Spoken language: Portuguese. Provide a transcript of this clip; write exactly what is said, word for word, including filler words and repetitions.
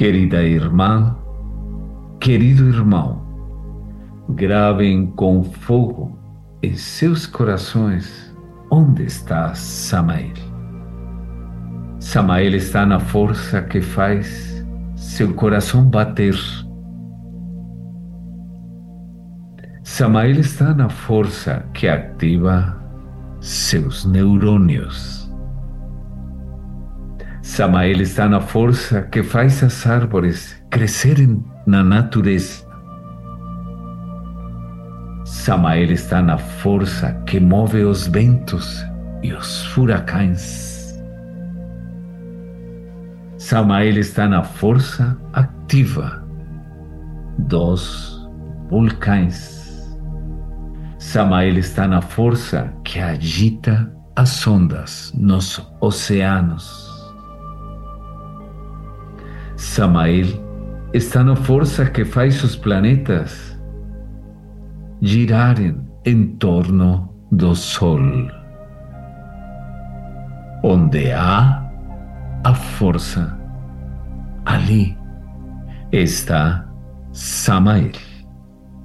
Querida irmã, querido irmão, gravem com fogo em seus corações onde está Samael. Samael está na força que faz seu coração bater. Samael está na força que ativa seus neurônios. Samael está na força que faz as árvores crescerem na natureza. Samael está na força que move os ventos e os furacões. Samael está na força ativa dos vulcões. Samael está na força que agita as ondas nos oceanos. Samael está na força que faz os planetas girarem em torno do Sol. Onde há a força, ali está Samael.